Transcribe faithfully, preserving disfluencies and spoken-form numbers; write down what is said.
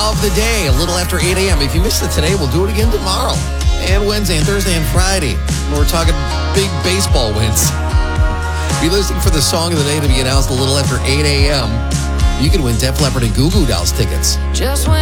of the day, a little after eight a.m. If you missed it today, we'll do it again tomorrow. And Wednesday and Thursday and Friday. We're talking big baseball wins. Be listening for the song of the day to be announced a little after eight a.m. You can win Def Leppard and Goo Goo Dolls tickets. Just when